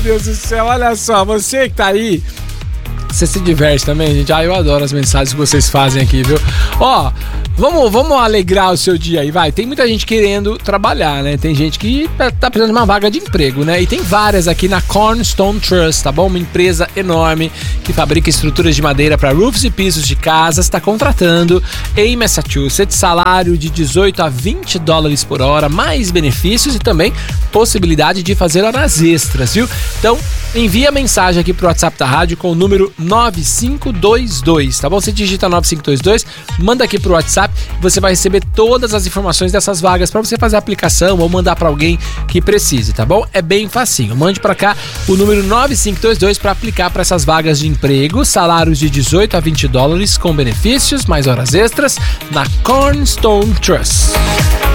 Deus do céu, olha só, você que tá aí, você se diverte também, gente? Eu adoro as mensagens que vocês fazem aqui, viu? Ó, vamos alegrar o seu dia aí, vai. Tem muita gente querendo trabalhar, né? Tem gente que tá precisando de uma vaga de emprego, né? E tem várias aqui na Cornerstone Trust, tá bom? Uma empresa enorme que fabrica estruturas de madeira para roofs e pisos de casas, tá contratando em Massachusetts, salário de 18 a 20 dólares por hora, mais benefícios e também possibilidade de fazer horas extras, viu? Então, envia mensagem aqui pro WhatsApp da rádio com o número 9522, tá bom? Você digita 9522, manda aqui pro WhatsApp, você vai receber todas as informações dessas vagas para você fazer a aplicação ou mandar para alguém que precise, tá bom? É bem facinho. Mande para cá o número 9522 para aplicar para essas vagas de emprego, salários de 18 a 20 dólares com benefícios, mais horas extras na Cornerstone Trust.